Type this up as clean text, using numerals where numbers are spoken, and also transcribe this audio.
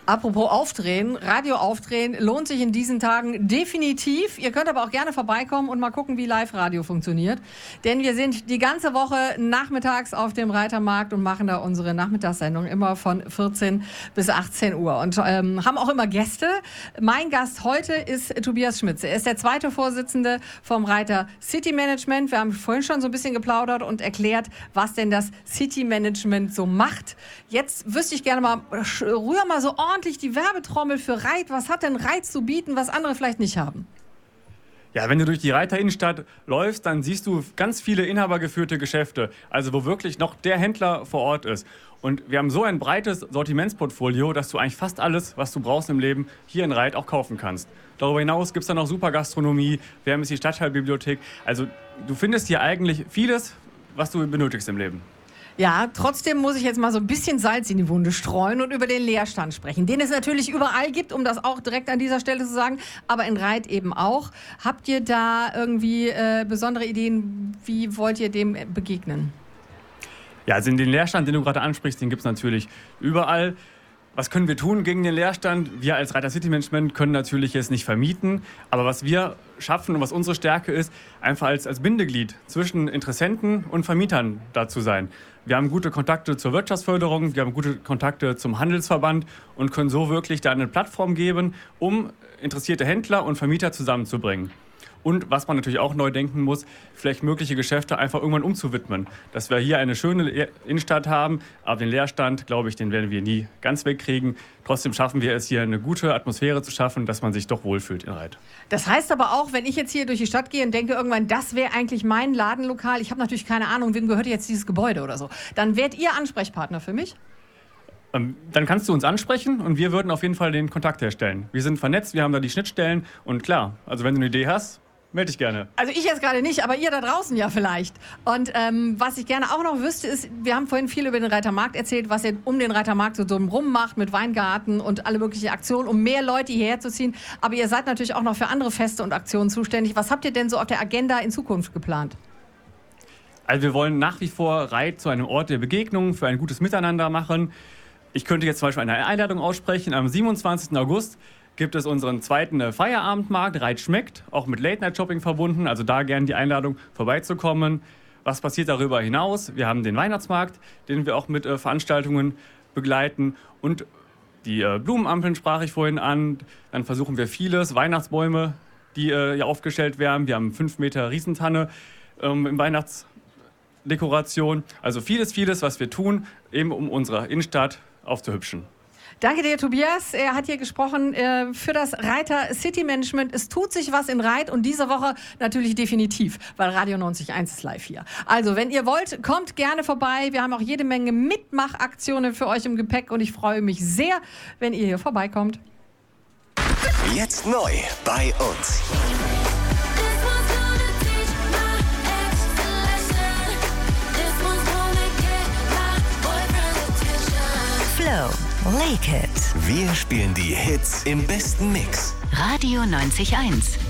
Apropos Aufdrehen, Radio aufdrehen lohnt sich in diesen Tagen definitiv. Ihr könnt aber auch gerne vorbeikommen und mal gucken, wie Live-Radio funktioniert. Denn wir sind die ganze Woche nachmittags auf dem Reitermarkt und machen da unsere Nachmittagssendung immer von 14 bis 18 Uhr. Und haben auch immer Gäste. Mein Gast heute ist Tobias Schmitze. Er ist der zweite Vorsitzende vom Reiter City Management. Wir haben vorhin schon so ein bisschen geplaudert und erklärt, was denn das City Management so macht. Jetzt wüsste ich gerne mal, rühr mal so ordentlich die Werbetrommel für Reit. Was hat denn Reit zu bieten, was andere vielleicht nicht haben? Ja, wenn du durch die Reiter-Innenstadt läufst, dann siehst du ganz viele inhabergeführte Geschäfte, also wo wirklich noch der Händler vor Ort ist. Und wir haben so ein breites Sortimentsportfolio, dass du eigentlich fast alles, was du brauchst im Leben, hier in Reit auch kaufen kannst. Darüber hinaus gibt es dann noch super Gastronomie, wir haben jetzt die Stadtteilbibliothek. Also du findest hier eigentlich vieles, was du benötigst im Leben. Ja, trotzdem muss ich jetzt mal so ein bisschen Salz in die Wunde streuen und über den Leerstand sprechen, den es natürlich überall gibt, um das auch direkt an dieser Stelle zu sagen, aber in Reit eben auch. Habt ihr da irgendwie besondere Ideen, wie wollt ihr dem begegnen? Ja, also den Leerstand, den du gerade ansprichst, den gibt es natürlich überall. Was können wir tun gegen den Leerstand? Wir als Reiter City Management können natürlich jetzt nicht vermieten, aber was wir schaffen und was unsere Stärke ist, einfach als Bindeglied zwischen Interessenten und Vermietern da zu sein. Wir haben gute Kontakte zur Wirtschaftsförderung, wir haben gute Kontakte zum Handelsverband und können so wirklich da eine Plattform geben, um interessierte Händler und Vermieter zusammenzubringen. Und was man natürlich auch neu denken muss, vielleicht mögliche Geschäfte einfach irgendwann umzuwidmen. Dass wir hier eine schöne Innenstadt haben, aber den Leerstand, glaube ich, den werden wir nie ganz wegkriegen. Trotzdem schaffen wir es hier, eine gute Atmosphäre zu schaffen, dass man sich doch wohlfühlt in Reit. Das heißt aber auch, wenn ich jetzt hier durch die Stadt gehe und denke irgendwann, das wäre eigentlich mein Ladenlokal, ich habe natürlich keine Ahnung, wem gehört jetzt dieses Gebäude oder so, dann wärt ihr Ansprechpartner für mich? Dann kannst du uns ansprechen und wir würden auf jeden Fall den Kontakt herstellen. Wir sind vernetzt, wir haben da die Schnittstellen und klar, also wenn du eine Idee hast, melde dich gerne. Also ich jetzt gerade nicht, aber ihr da draußen ja vielleicht. Und was ich gerne auch noch wüsste, ist, wir haben vorhin viel über den Reitermarkt erzählt, was ihr um den Reitermarkt so drumherum macht mit Weingarten und alle möglichen Aktionen, um mehr Leute hierher zu ziehen. Aber ihr seid natürlich auch noch für andere Feste und Aktionen zuständig. Was habt ihr denn so auf der Agenda in Zukunft geplant? Also wir wollen nach wie vor Reit zu einem Ort der Begegnung, für ein gutes Miteinander machen. Ich könnte jetzt zum Beispiel eine Einladung aussprechen. Am 27. August gibt es unseren zweiten Feierabendmarkt, Reit schmeckt, auch mit Late-Night-Shopping verbunden. Also da gerne die Einladung, vorbeizukommen. Was passiert darüber hinaus? Wir haben den Weihnachtsmarkt, den wir auch mit Veranstaltungen begleiten. Und die Blumenampeln sprach ich vorhin an. Dann versuchen wir vieles, Weihnachtsbäume, die hier aufgestellt werden. Wir haben 5 Meter Riesentanne im Weihnachtsdekoration. Also vieles, was wir tun, eben um unsere Innenstadt aufzuhübschen. Danke dir, Tobias. Er hat hier gesprochen für das Reiter City Management. Es tut sich was in Reit und diese Woche natürlich definitiv, weil Radio 90.1 ist live hier. Also, wenn ihr wollt, kommt gerne vorbei. Wir haben auch jede Menge Mitmachaktionen für euch im Gepäck und ich freue mich sehr, wenn ihr hier vorbeikommt. Jetzt neu bei uns. Flow. Lake It. Wir spielen die Hits im besten Mix. Radio 90.1.